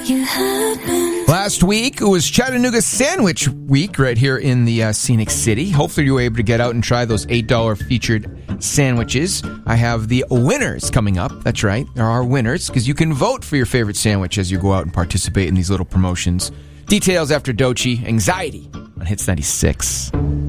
Last week, it was Chattanooga Sandwich Week right here in the Scenic City. Hopefully you were able to get out and try those $8 featured sandwiches. I have the winners coming up. That's right. There are winners because you can vote for your favorite sandwich as you go out and participate in these little promotions. Details after Doechii, Anxiety on Hits 96.